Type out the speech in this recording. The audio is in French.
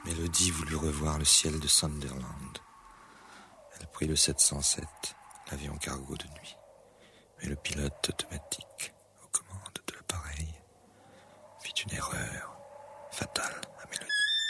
Mélodie voulut revoir le ciel de Sunderland. Elle prit le 707, l'avion cargo de nuit. Mais le pilote